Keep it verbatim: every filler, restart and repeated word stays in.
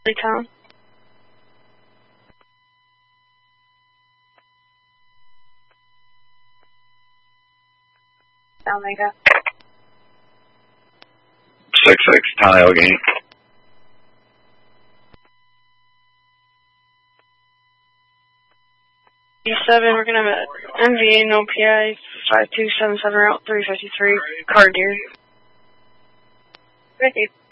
Town. Omega. six six, Town Allegheny. E seven, we're going to have an M V A, no P I, five two seven seven, Route three fifty-three, Car Deer. Thank you.